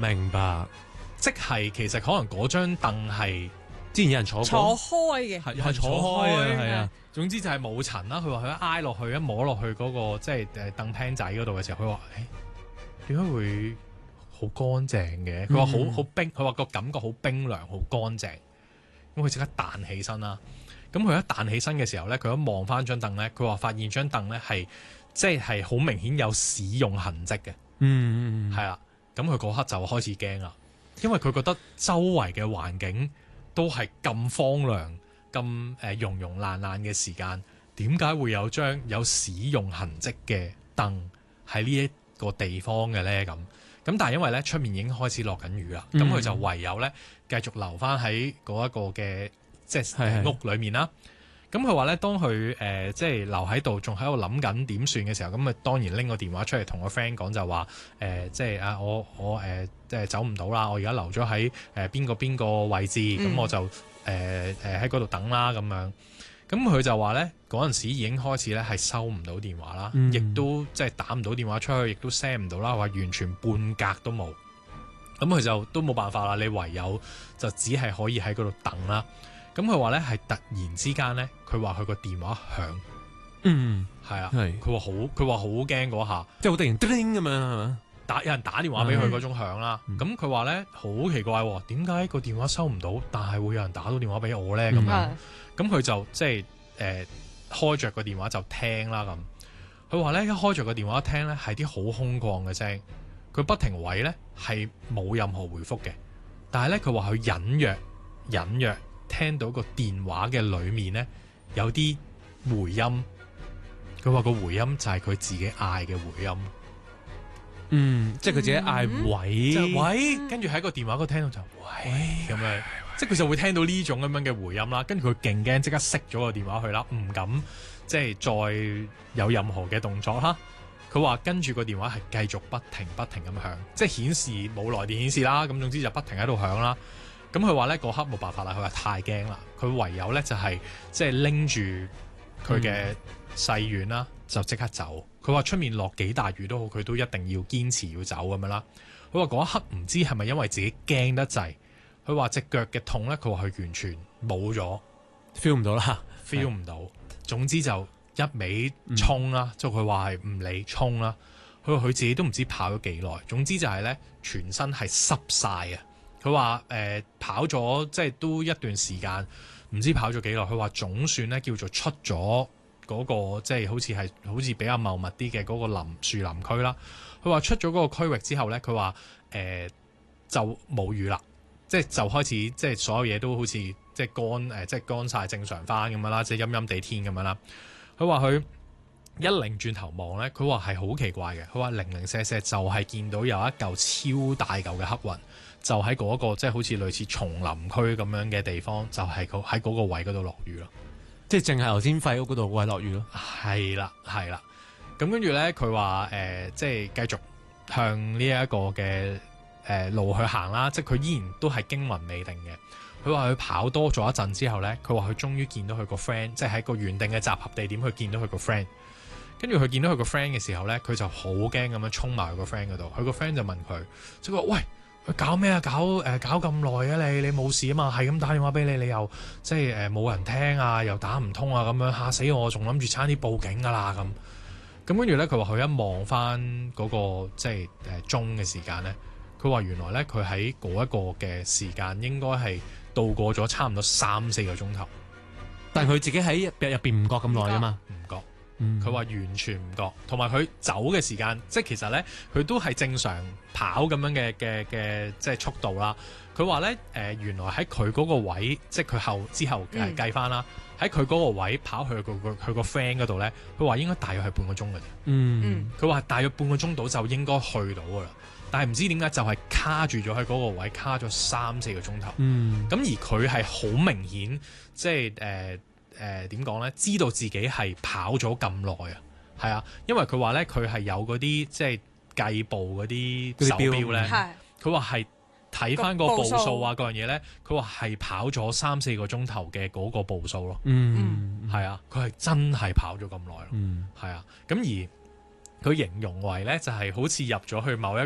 明白， 即係其實可能嗰張凳係之前有人坐過， 坐開嘅， 係坐開啊，係啊， 總之就係冇塵啦。佢話佢一挨落去，一摸落去嗰、個即係凳廳仔嗰度嘅時候，佢話：誒點解會好乾淨嘅？佢話好冰，佢話個感覺好冰涼，好乾淨。咁佢即刻彈起身啦。咁佢一彈起身嘅時候咧，佢一望翻張凳咧，佢話發現張凳咧係即係好明顯有使用痕跡嘅。係啦。咁佢嗰刻就開始驚啦，因為佢覺得周圍嘅環境都係咁荒涼、咁溶溶爛爛嘅時間，點解會有張有使用痕跡嘅凳喺呢一個地方嘅咧？咁但係因為咧出面已經開始落緊雨啦，咁佢就唯有咧繼續留翻喺嗰一個嘅即係屋裏面啦。咁佢話咧，當佢即係留喺度，仲喺度諗緊點算嘅時候，咁啊當然拎個電話出嚟同個 friend 講就話即係啊我即係走唔到啦，我而家留咗喺邊個位置，咁我就喺嗰度等啦咁樣。咁佢就話咧嗰陣時已經開始咧係收唔到電話啦，亦都即係打唔到電話出去，亦都 send 唔到啦，話完全半格都冇。咁佢就都冇辦法啦，你唯有就只係可以喺嗰度等啦。咁佢話咧係突然之間咧，佢話佢個電話響，係啊，佢話好驚嗰下， 即係好突然叮咁樣係嘛？ 有人打電話俾佢嗰種響啦。咁佢話咧好奇怪喎，點解個電話收唔到，但係會有人打到電話俾我咧咁樣？咁佢就即係開着個電話就聽啦咁。佢話咧一開着個電話聽咧係啲好空曠嘅聲，佢不停位咧係冇任何回覆嘅，但係咧佢話佢隱約聽到個電話嘅裏面咧有啲回音，佢話個回音就係佢自己嗌嘅回音， 即係佢自己嗌喂， 喂，跟住喺個電話嗰度聽到就喂咁樣，即係佢就會聽到呢種咁樣嘅回音啦。跟住佢勁驚，即刻熄咗個電話去啦，唔敢即係再有任何嘅動作啦。佢話跟住個電話係繼續不停咁響，即係顯示冇來電顯示啦。咁總之就不停喺度響啦。咁佢話咧嗰刻冇辦法啦，佢話太驚啦，佢唯有咧就係即係拎住佢嘅細丸啦，就即刻走。佢話出面落幾大雨都好，佢都一定要堅持要走咁樣啦。佢話嗰一刻唔知係咪因為自己驚得滯，佢話隻腳嘅痛咧，佢話佢完全冇咗 feel 唔到啦 ，feel 唔到。總之就一味衝啦，即係佢話係唔理衝啦。佢話佢自己都唔知跑咗幾耐，總之就係咧全身係濕晒啊！佢話跑咗即係都一段時間，唔知跑咗幾耐。佢話總算咧叫做出咗嗰個即係好似比較茂密啲嘅嗰個樹林區啦。佢話出咗嗰個區域之後咧，佢話就冇雨啦，即係就開始即係所有嘢都好似即係乾晒正常翻咁樣啦，即係陰陰地天咁樣啦。佢話佢一擰轉頭望咧，佢話係好奇怪嘅。佢話零零舍舍就係見到有一嚿超大嚿嘅黑雲。就喺嗰個即係好似類似叢林區咁樣嘅地方，就係喺嗰個位嗰度落雨咯。即係淨係頭先廢屋嗰度位落雨咯。係啦。咁跟住咧，佢話即係繼續向呢一個嘅路去行啦。即係佢依然都係驚魂未定嘅。佢話佢跑多咗一陣之後咧，佢話佢終於見到佢個 friend，即係喺個原定嘅集合地點，佢見到佢個 friend。跟住佢見到佢個 friend 嘅時候咧，佢就好驚咁樣衝埋佢個 friend 嗰度。佢個 friend 就問佢，即係話喂。搞咩啊？搞咁耐啊！你冇事啊嘛？係咁打電話俾你，你又即係冇人聽啊，又打唔通啊，咁樣嚇死我！仲諗住差啲報警噶啦咁。跟住咧，佢話佢一望翻嗰個即係鐘嘅時間咧，佢話原來咧佢喺嗰一個嘅時間應該係度過咗差唔多3-4個鐘頭， 但係佢自己喺入邊唔覺咁耐啊嘛， 唔覺。佢話完全唔覺，同埋佢走嘅時間，即係其實咧，佢都係正常跑咁樣嘅即係速度啦。佢話咧原來喺佢嗰個位，即係佢之後計翻啦，喺佢嗰個位跑去佢個 friend 嗰度咧，佢話應該大約係半個鐘嘅啫。佢話大約半個鐘到就應該去到噶啦，但係唔知點解就係卡住咗喺嗰個位，卡咗3-4個鐘頭。咁而佢係好明顯，即係點講咧？知道自己係跑咗咁耐啊，係啊，因為佢話咧，佢係有嗰啲即係計步嗰啲手錶咧，佢話係睇翻個步數啊，嗰樣嘢咧，佢話係跑咗3-4個鐘頭嘅嗰個步數咯。係啊，佢係真係跑咗咁耐咯。係啊，咁而佢形容為咧，就係好似入咗去某一